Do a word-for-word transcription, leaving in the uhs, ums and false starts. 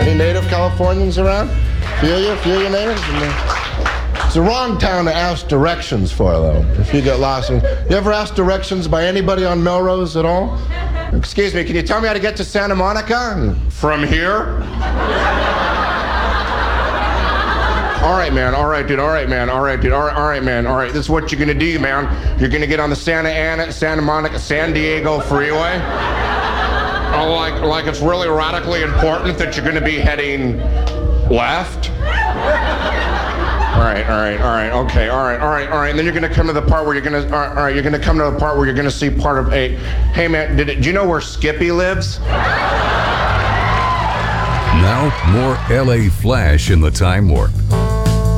Any native Californians around? Feel you? Feel your natives? It's the wrong town to ask directions for, though, if you get lost. You ever ask directions by anybody on Melrose at all? Excuse me, can you tell me how to get to Santa Monica? From here? All right, man, all right, dude, all right, man, all right, dude, all right, all right, man, all right. This is what you're gonna do, man. You're gonna get on the Santa Ana, Santa Monica, San Diego freeway. Oh, like, like it's really radically important that you're gonna be heading left. All right, all right, all right, okay, all right, all right, all right. And then you're gonna come to the part where you're gonna, all right, all right, you're gonna come to the part where you're gonna see part of a, hey man, did it, do you know where Skippy lives? Now, more L A Flash in the Time Warp.